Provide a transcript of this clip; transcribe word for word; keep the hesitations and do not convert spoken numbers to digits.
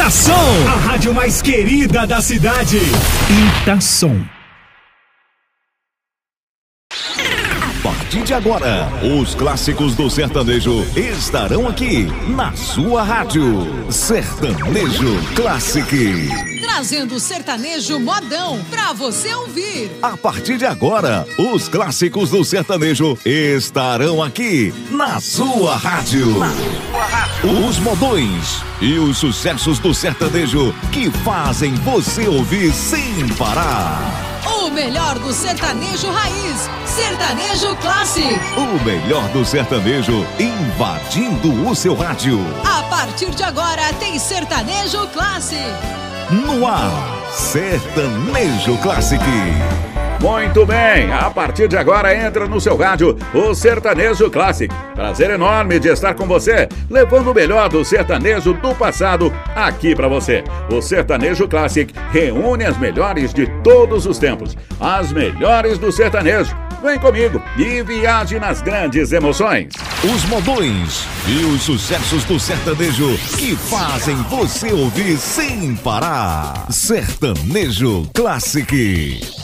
Itação, a rádio mais querida da cidade. Itação. A partir de agora, os clássicos do sertanejo estarão aqui na sua rádio. Sertanejo Classic. Trazendo o sertanejo modão pra você ouvir. A partir de agora, os clássicos do sertanejo estarão aqui na sua rádio. Na sua rádio. Os modões e os sucessos do sertanejo que fazem você ouvir sem parar. O melhor do sertanejo raiz, Sertanejo Classic. O melhor do sertanejo invadindo o seu rádio. A partir de agora tem Sertanejo Classic. No ar, Sertanejo Classic. Muito bem, a partir de agora entra no seu rádio o Sertanejo Classic. Prazer enorme de estar com você, levando o melhor do sertanejo do passado aqui pra você. O Sertanejo Classic reúne as melhores de todos os tempos, as melhores do sertanejo. Vem comigo e viaje nas grandes emoções. Os modões e os sucessos do sertanejo que fazem você ouvir sem parar. Sertanejo Classic.